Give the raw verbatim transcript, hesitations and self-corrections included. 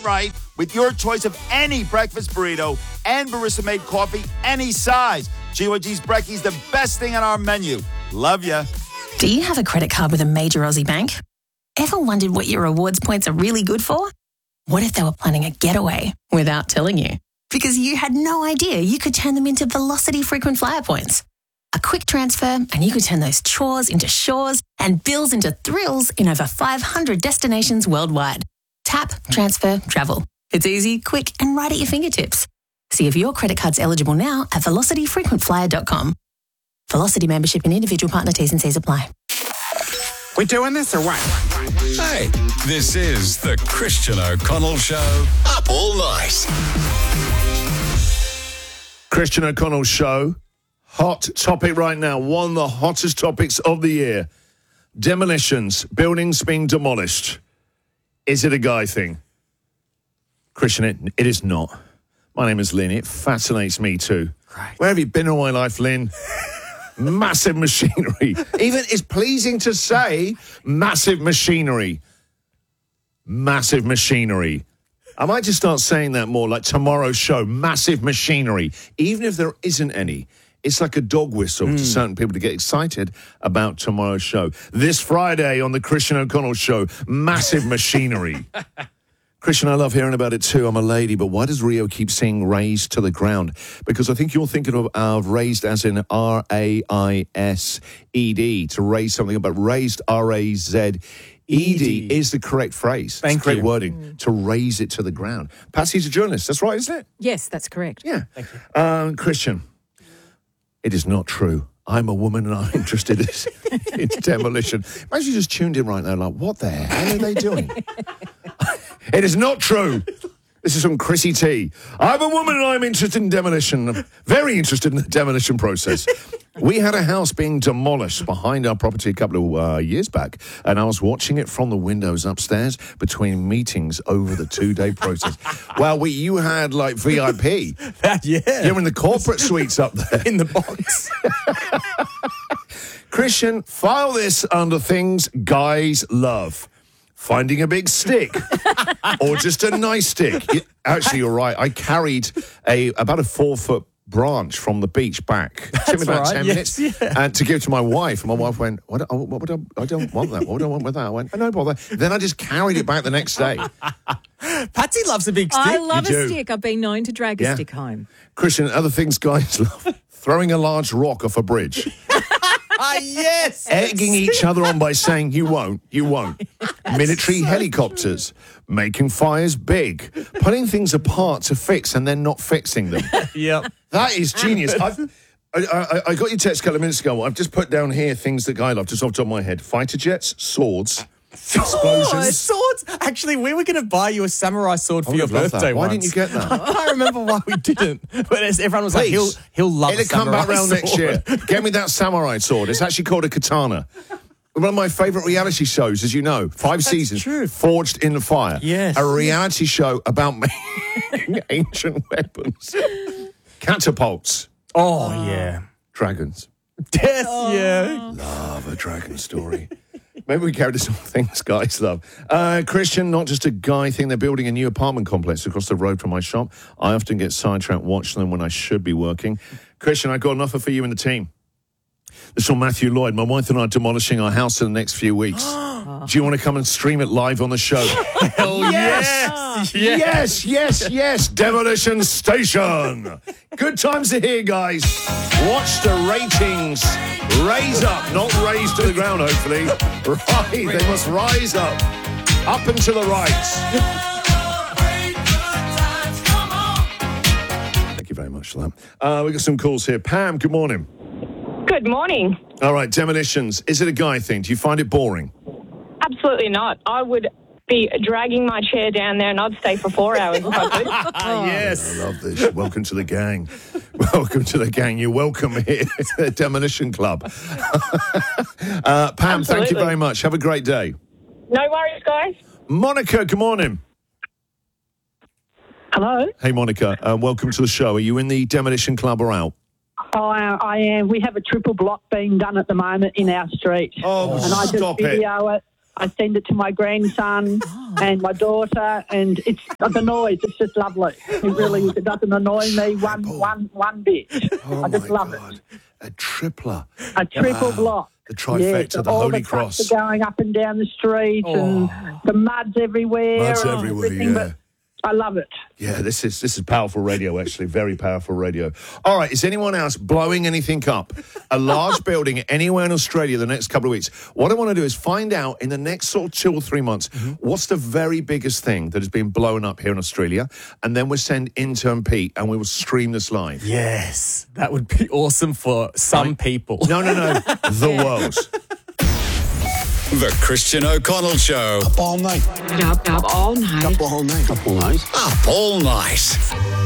right with your choice of any breakfast burrito and barista-made coffee, any size. G Y G's Brekkies, the best thing on our menu. Love ya. Do you have a credit card with a major Aussie bank? Ever wondered what your rewards points are really good for? What if they were planning a getaway without telling you? Because you had no idea you could turn them into Velocity frequent flyer points. A quick transfer and you could turn those chores into shores and bills into thrills in over five hundred destinations worldwide. Tap, transfer, travel. It's easy, quick and right at your fingertips. See if your credit card's eligible now at velocity frequent flyer dot com. Velocity membership and individual partner T's and C's apply. We doing this or what? Hey, this is the Christian O'Connell Show. Up all night. Christian O'Connell Show. Hot topic right now. One of the hottest topics of the year. Demolitions. Buildings being demolished. Is it a guy thing? Christian, it, it is not. My name is Lynn. It fascinates me too. Right. Where have you been all my life, Lynn? Massive machinery. Even it's pleasing to say massive machinery. Massive machinery. I might just start saying that more, like tomorrow's show. Massive machinery. Even if there isn't any. It's like a dog whistle mm. to certain people to get excited about tomorrow's show. This Friday on the Christian O'Connell Show, massive machinery. Christian, I love hearing about it too. I'm a lady, but why does Rio keep saying raised to the ground? Because I think you're thinking of, of raised as in R A I S E D, to raise something, but raised R A Z E D is the correct phrase. Thank it's correct you. wording, mm. to raise it to the ground. Patsy's a journalist. That's right, isn't it? Yes, that's correct. Yeah. Thank you. Um, Christian. It is not true. I'm a woman and I'm interested in demolition. Imagine you just tuned in right now like, what the hell are they doing? It is not true. This is from Chrissy T. I'm a woman and I'm interested in demolition. I'm very interested in the demolition process. We had a house being demolished behind our property a couple of uh, years back, and I was watching it from the windows upstairs between meetings over the two-day process. Well, we, you had, like, V I P. That, yeah. You're in the corporate suites up there. In the box. Christian, file this under things guys love. Finding a big stick or just a nice stick. You, actually, you're right. I carried a about a four-foot branch from the beach back. It took me about right, ten yes, minutes yeah. and to give to my wife. And my wife went, what, oh, what would I, I don't want that. What would I want with that? I went, oh, no bother. Then I just carried it back the next day. Patsy loves a big stick. I love You a do. stick. I've been known to drag Yeah. a stick home. Christian, other things guys love. Throwing a large rock off a bridge. Ah, yes. Egging each other on by saying, you won't, you won't. Military helicopters, making fires big, putting things apart to fix and then not fixing them. Yep. That is genius. I've, I, I, I got your text a couple of minutes ago. I've just put down here things that Guy loved, just off the top of my head. Fighter jets, swords, explosions. Oh, swords. Actually, we were going to buy you a samurai sword for I your would love birthday that. Why once. didn't you get that? I can't remember why we didn't. But as everyone was like, he'll, Please. he'll love It'll a come samurai back round sword. next year. Get me that samurai sword. It's actually called a katana. One of my favourite reality shows, as you know, five That's seasons, true. Forged in the Fire. Yes. A reality show about making ancient weapons. Catapults. Oh, yeah. Dragons. Yes, yeah. Love a dragon story. Maybe we carry this on things guys love. Uh, Christian, not just a guy thing. They're building a new apartment complex across the road from my shop. I often get sidetracked watching them when I should be working. Christian, I've got an offer for you and the team. This is from Matthew Lloyd. My wife and I are demolishing our house in the next few weeks. Do you want to come and stream it live on the show? Hell yes. Yes, yes, yes. Demolition Station. Good times to hear, guys. Watch the ratings raise up, not raise to the ground, hopefully. Right, they must rise up. Up and to the right. Thank you very much for that. Uh, we've got some calls here. Pam, good morning. Good morning. All right, demolitions. Is it a guy thing? Do you find it boring? Absolutely not. I would be dragging my chair down there and I'd stay for four hours if I could. Yes. I love this. Welcome to the gang. Welcome to the gang. You're welcome here at the Demolition Club. uh, Pam, Absolutely. thank you very much. Have a great day. No worries, guys. Monica, good morning. Hello. Hey, Monica. Uh, welcome to the show. Are you in the Demolition Club or out? Oh, I, I am. We have a triple block being done at the moment in our street. Oh, and I just stop it. video it. I send it to my grandson and my daughter, and it's the noise. It's just lovely. It really is. It doesn't annoy me one, one, one bit. Oh I just my love God. it. A tripler. A triple Wow. block. The trifecta, Yes, the all Holy the trucks Cross. are going up and down the street, and the mud's everywhere. Mud's and everywhere, everything, yeah. But I love it. Yeah, this is this is powerful radio, actually. Very powerful radio. All right, is anyone else blowing anything up? A large building anywhere in Australia the next couple of weeks. What I want to do is find out in the next sort of two or three months, Mm-hmm. what's the very biggest thing that has been blown up here in Australia? And then we'll send intern Pete and we will stream this live. Yes, that would be awesome for some people. No, no, no. The world. The Christian O'Connell Show. Up all night. Up, up all night. Up all night. Up all night. Up all night.